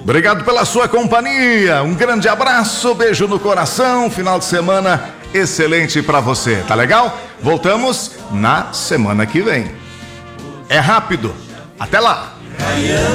Obrigado pela sua companhia. Um grande abraço, beijo no coração. Final de semana excelente pra você, tá legal? Voltamos na semana que vem. É rápido. Até lá.